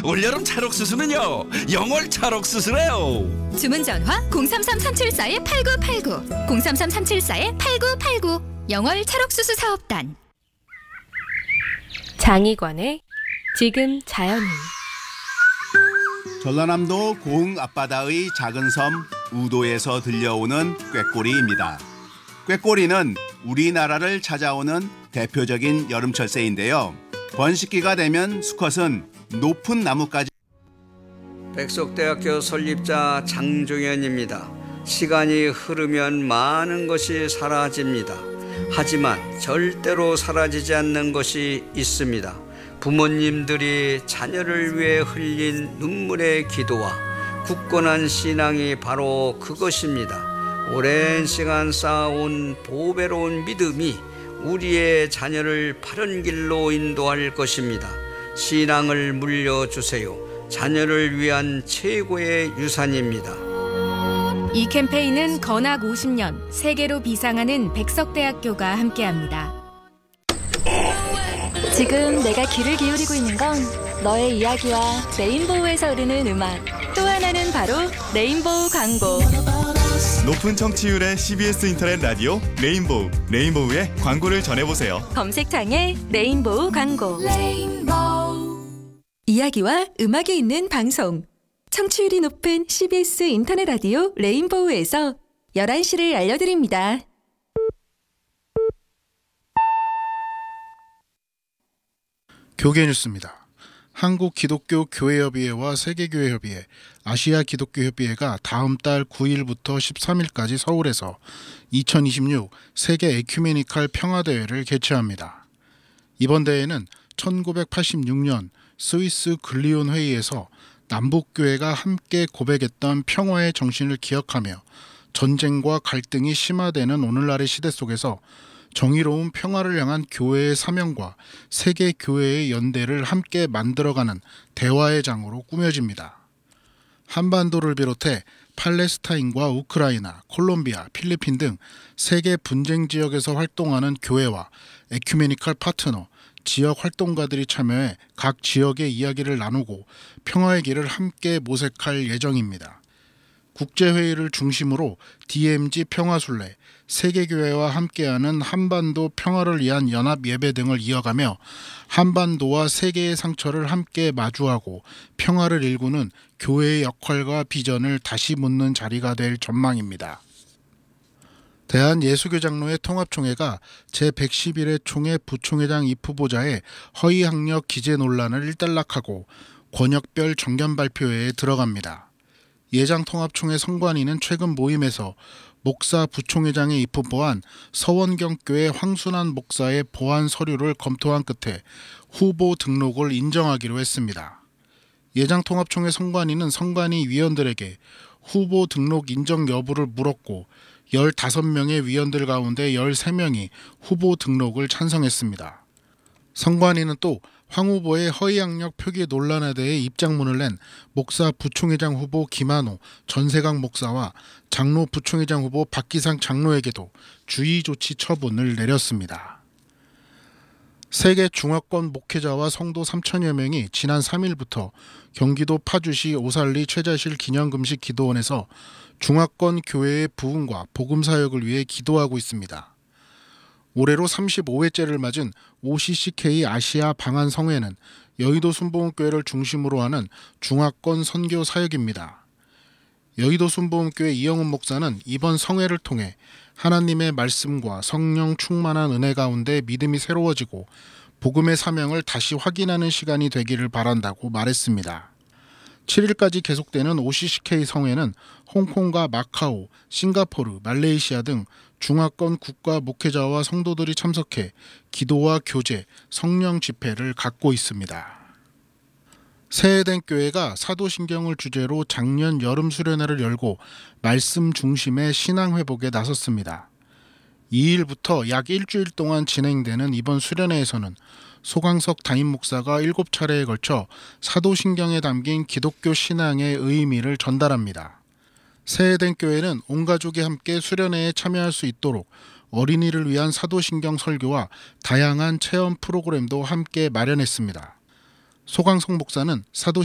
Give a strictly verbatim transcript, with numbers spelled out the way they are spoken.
올여름 찰옥수수는요 영월 찰옥수수래요. 주문 전화 공삼삼 삼칠사 팔구팔구 공삼삼 삼칠사 팔구팔구 영월 찰옥수수 사업단. 장희관의 지금 자연인. 전라남도 고흥 앞바다의 작은 섬 우도에서 들려오는 꾀꼬리입니다. 꾀꼬리는 우리나라를 찾아오는 대표적인 여름철새인데요. 번식기가 되면 수컷은 높은 나무까지. 백석대학교 설립자 장종현입니다. 시간이 흐르면 많은 것이 사라집니다. 하지만 절대로 사라지지 않는 것이 있습니다. 부모님들이 자녀를 위해 흘린 눈물의 기도와 굳건한 신앙이 바로 그것입니다. 오랜 시간 쌓아온 보배로운 믿음이 우리의 자녀를 바른 길로 인도할 것입니다. 신앙을 물려주세요. 자녀를 위한 최고의 유산입니다. 이 캠페인은 건학 오십 년 세계로 비상하는 백석대학교가 함께합니다. 지금 내가 귀를 기울이고 있는 건 너의 이야기와 레인보우에서 흐르는 음악, 또 하나는 바로 레인보우 광고. 높은 청취율의 씨비에스 인터넷 라디오 레인보우, 레인보우의 광고를 전해보세요. 검색창에 레인보우 광고. 레인보우. 이야기와 음악이 있는 방송. 청취율이 높은 씨비에스 인터넷 라디오 레인보우에서 열한 시를 알려드립니다. 교계 뉴스입니다. 한국기독교교회협의회와 세계교회협의회, 아시아기독교협의회가 다음 달 구 일부터 십삼 일까지 서울에서 이천이십육 세계 에큐메니칼 평화대회를 개최합니다. 이번 대회는 천구백팔십육 년 스위스 글리온 회의에서 남북교회가 함께 고백했던 평화의 정신을 기억하며 전쟁과 갈등이 심화되는 오늘날의 시대 속에서 정의로운 평화를 향한 교회의 사명과 세계 교회의 연대를 함께 만들어가는 대화의 장으로 꾸며집니다. 한반도를 비롯해 팔레스타인과 우크라이나, 콜롬비아, 필리핀 등 세계 분쟁 지역에서 활동하는 교회와 에큐메니칼 파트너, 지역 활동가들이 참여해 각 지역의 이야기를 나누고 평화의 길을 함께 모색할 예정입니다. 국제회의를 중심으로 디엠지 평화순례, 세계교회와 함께하는 한반도 평화를 위한 연합예배 등을 이어가며 한반도와 세계의 상처를 함께 마주하고 평화를 일구는 교회의 역할과 비전을 다시 묻는 자리가 될 전망입니다. 대한예수교장로회 통합총회가 제백십일 회 총회 부총회장 입후보자의 허위학력 기재 논란을 일단락하고 권역별 정견 발표회에 들어갑니다. 예장통합총회 선관위는 최근 모임에서 목사 부총회장에 입후보한 서원경교회 황순환 목사의 보안 서류를 검토한 끝에 후보 등록을 인정하기로 했습니다. 예장통합총회 선관위는 선관위 위원들에게 후보 등록 인정 여부를 물었고 열다섯 명의 위원들 가운데 열세 명이 후보 등록을 찬성했습니다. 선관위는 또 황 후보의 허위학력 표기 논란에 대해 입장문을 낸 목사 부총회장 후보 김한호, 전세강 목사와 장로 부총회장 후보 박기상 장로에게도 주의 조치 처분을 내렸습니다. 세계 중화권 목회자와 성도 삼천여 명이 지난 삼 일부터 경기도 파주시 오살리 최자실 기념금식 기도원에서 중화권 교회의 부흥과 복음 사역을 위해 기도하고 있습니다. 올해로 삼십오 회째를 맞은 오씨씨케이 아시아 방한 성회는 여의도 순복음교회를 중심으로 하는 중화권 선교 사역입니다. 여의도 순복음교회 이영훈 목사는 이번 성회를 통해 하나님의 말씀과 성령 충만한 은혜 가운데 믿음이 새로워지고 복음의 사명을 다시 확인하는 시간이 되기를 바란다고 말했습니다. 칠 일까지 계속되는 오씨씨케이 성회는 홍콩과 마카오, 싱가포르, 말레이시아 등 중화권 국가 목회자와 성도들이 참석해 기도와 교제, 성령 집회를 갖고 있습니다. 새해된 교회가 사도신경을 주제로 작년 여름 수련회를 열고 말씀 중심의 신앙 회복에 나섰습니다. 이 일부터 약 일주일 동안 진행되는 이번 수련회에서는 소강석 담임 목사가 일곱 차례에 걸쳐 사도신경에 담긴 기독교 신앙의 의미를 전달합니다. 새해된 교회는 온 가족이 함께 수련회에 참여할 수 있도록 어린이를 위한 사도신경 설교와 다양한 체험 프로그램도 함께 마련했습니다. 소강석 목사는 사도